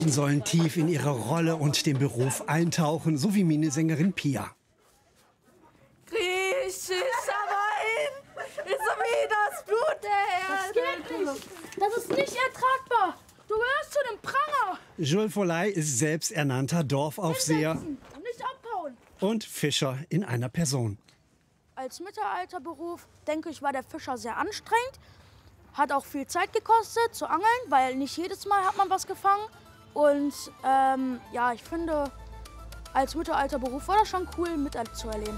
Sollen tief in ihre Rolle und den Beruf eintauchen, so wie Minnesängerin Pia. Griechisch, aber ist so wie das Blut der Erde. Das geht nicht. Das ist nicht ertragbar. Du gehörst zu dem Pranger. Jules Foley ist selbsternannter Dorfaufseher Nicht abhauen. und Fischer in einer Person. Als Mittelalterberuf, denke ich, war der Fischer sehr anstrengend. Hat auch viel Zeit gekostet zu angeln, weil nicht jedes Mal hat man was gefangen. Und ja, ich finde, als Mittelalterberuf war das schon cool mitzuerleben.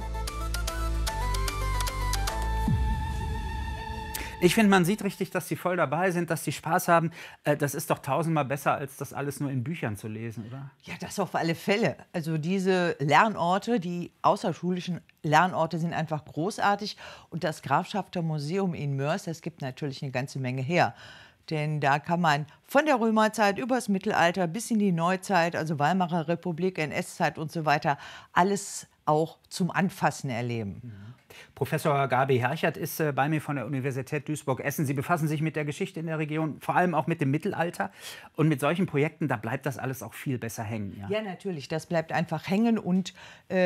Ich finde, man sieht richtig, dass sie voll dabei sind, dass sie Spaß haben. Das ist doch tausendmal besser, als das alles nur in Büchern zu lesen, oder? Ja, das auf alle Fälle. Also diese Lernorte, die außerschulischen Lernorte sind einfach großartig. Und das Grafschafter Museum in Moers, das gibt natürlich eine ganze Menge her. Denn da kann man von der Römerzeit über das Mittelalter bis in die Neuzeit, also Weimarer Republik, NS-Zeit und so weiter, alles auch zum Anfassen erleben. Professor Gabi Herchert ist bei mir von der Universität Duisburg-Essen. Sie befassen sich mit der Geschichte in der Region, vor allem auch mit dem Mittelalter. Und mit solchen Projekten, da bleibt das alles auch viel besser hängen. Ja, natürlich, das bleibt einfach hängen. Und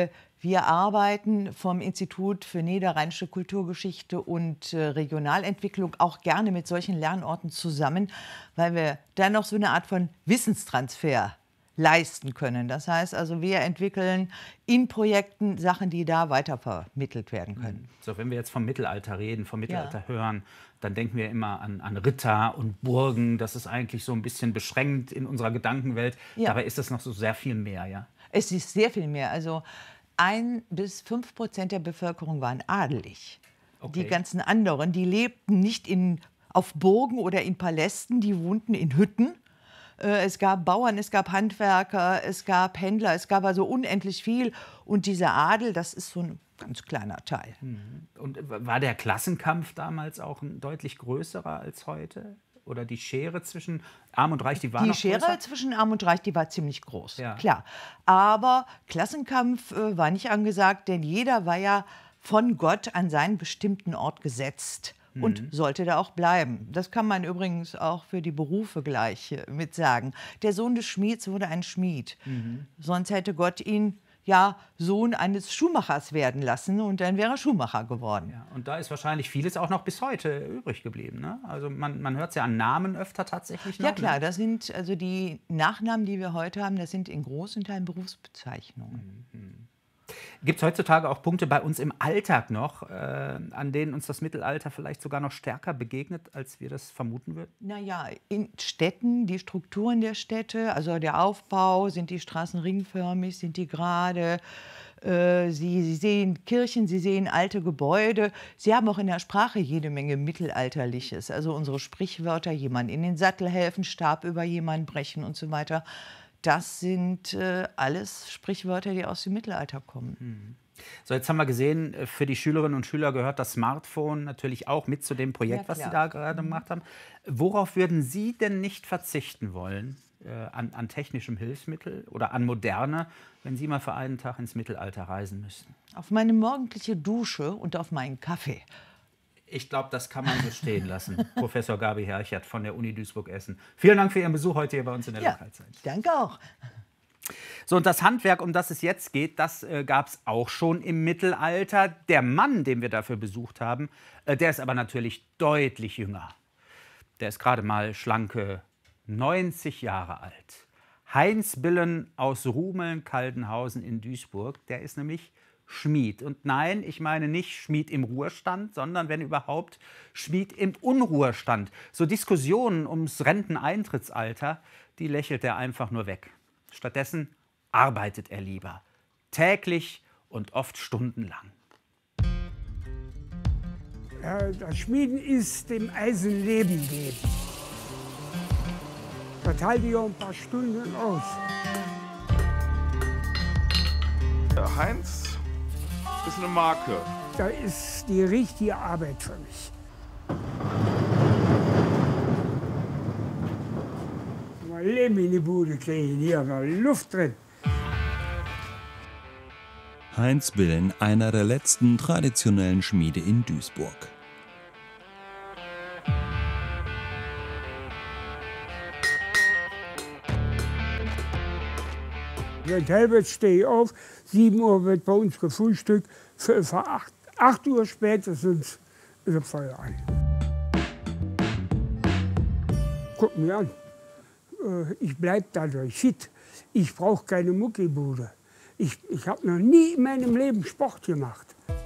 wir arbeiten vom Institut für Niederrheinische Kulturgeschichte und Regionalentwicklung auch gerne mit solchen Lernorten zusammen, weil wir dann noch so eine Art von Wissenstransfer leisten können. Das heißt also, wir entwickeln in Projekten Sachen, die da weitervermittelt werden können. So, wenn wir jetzt vom Mittelalter reden, vom Mittelalter hören, dann denken wir immer an Ritter und Burgen. Das ist eigentlich so ein bisschen beschränkt in unserer Gedankenwelt. Ja. Dabei ist es noch so sehr viel mehr, ja? Es ist sehr viel mehr. Also 1 bis 5% der Bevölkerung waren adelig. Okay. Die ganzen anderen, die lebten nicht auf Burgen oder in Palästen, die wohnten in Hütten. Es gab Bauern, es gab Handwerker, es gab Händler, es gab also unendlich viel. Und dieser Adel, das ist so ein ganz kleiner Teil. Und war der Klassenkampf damals auch ein deutlich größerer als heute? Oder die Schere zwischen Arm und Reich, die war noch größer? Die Schere zwischen Arm und Reich, die war ziemlich groß, Ja. klar. Aber Klassenkampf war nicht angesagt, denn jeder war ja von Gott an seinen bestimmten Ort gesetzt. Und sollte da auch bleiben. Das kann man übrigens auch für die Berufe gleich mit sagen. Der Sohn des Schmieds wurde ein Schmied. Sonst hätte Gott ihn ja Sohn eines Schuhmachers werden lassen und dann wäre er Schuhmacher geworden. Ja, und da ist wahrscheinlich vieles auch noch bis heute übrig geblieben. Ne? Also man hört es ja an Namen öfter tatsächlich noch. Ja klar, das sind also die Nachnamen, die wir heute haben, das sind in großen Teilen Berufsbezeichnungen. Gibt es heutzutage auch Punkte bei uns im Alltag noch, an denen uns das Mittelalter vielleicht sogar noch stärker begegnet, als wir das vermuten würden? Naja, in Städten, die Strukturen der Städte, also der Aufbau, sind die Straßen ringförmig, sind die gerade, Sie sehen Kirchen, Sie sehen alte Gebäude. Sie haben auch in der Sprache jede Menge Mittelalterliches, also unsere Sprichwörter, jemand in den Sattel helfen, Stab über jemanden brechen und so weiter. Das sind alles Sprichwörter, die aus dem Mittelalter kommen. So, jetzt haben wir gesehen, für die Schülerinnen und Schüler gehört das Smartphone natürlich auch mit zu dem Projekt, Ja, was Sie klar. da gerade gemacht haben. Worauf würden Sie denn nicht verzichten wollen an technischem Hilfsmittel oder an Moderne, wenn Sie mal für einen Tag ins Mittelalter reisen müssten? Auf meine morgendliche Dusche und auf meinen Kaffee. Ich glaube, das kann man so stehen lassen. Professor Gabi Herchert von der Uni Duisburg-Essen. Vielen Dank für Ihren Besuch heute hier bei uns in der Lokalzeit. Danke auch. So, und das Handwerk, um das es jetzt geht, das gab es auch schon im Mittelalter. Der Mann, den wir dafür besucht haben, der ist aber natürlich deutlich jünger. Der ist gerade mal schlanke 90 Jahre alt. Heinz Billen aus Rumeln-Kaldenhausen in Duisburg, der ist nämlich Schmied. Und nein, ich meine nicht Schmied im Ruhestand, sondern wenn überhaupt Schmied im Unruhestand. So Diskussionen ums Renteneintrittsalter, die lächelt er einfach nur weg. Stattdessen arbeitet er lieber. Täglich und oft stundenlang. Ja, das Schmieden ist dem Eisen Leben geben. Verteilt ihr ein paar Stunden aus. Heinz ist eine Marke. Da ist die richtige Arbeit für mich. Mal Leben in die Bude kriegen, hier mal Luft drin. Heinz Billen, einer der letzten traditionellen Schmiede in Duisburg. Wenn es hell wird, stehe ich auf. 7 Uhr wird bei uns gefrühstückt. Für 8 Uhr spätestens ist das Feuer an. Guck mir an. Ich bleibe dadurch fit. Ich brauche keine Muckibude. Ich habe noch nie in meinem Leben Sport gemacht.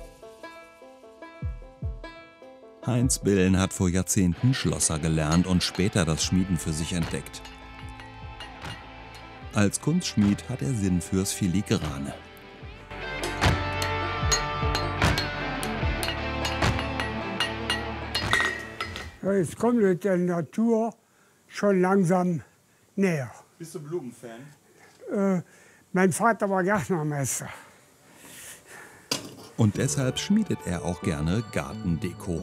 Heinz Billen hat vor Jahrzehnten Schlosser gelernt und später das Schmieden für sich entdeckt. Als Kunstschmied hat er Sinn fürs Filigrane. Ja, jetzt kommt es der Natur schon langsam näher. Bist du Blumenfan? Mein Vater war Gärtnermeister. Und deshalb schmiedet er auch gerne Gartendeko.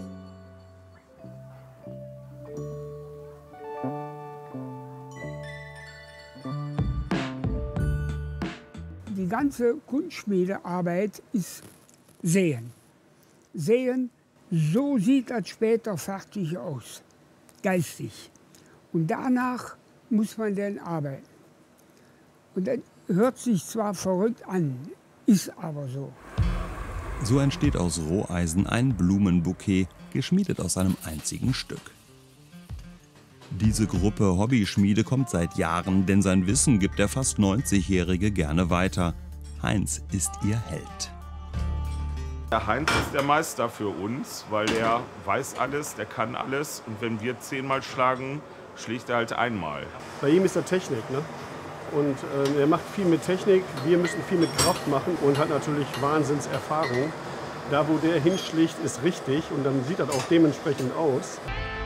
Die ganze Kunstschmiedearbeit ist Säen. Säen, so sieht das später fertig aus, geistig. Und danach muss man dann arbeiten. Und das hört sich zwar verrückt an, ist aber so. So entsteht aus Roheisen ein Blumenbouquet, geschmiedet aus einem einzigen Stück. Diese Gruppe Hobbyschmiede kommt seit Jahren, denn sein Wissen gibt der fast 90-Jährige gerne weiter. Heinz ist ihr Held. Der Heinz ist der Meister für uns, weil der weiß alles, der kann alles. Und wenn wir 10-mal schlagen, schlägt er halt einmal. Bei ihm ist er Technik, ne? Und er macht viel mit Technik, wir müssen viel mit Kraft machen und hat natürlich Wahnsinnserfahrung. Da, wo der hinschlägt, ist richtig und dann sieht das auch dementsprechend aus.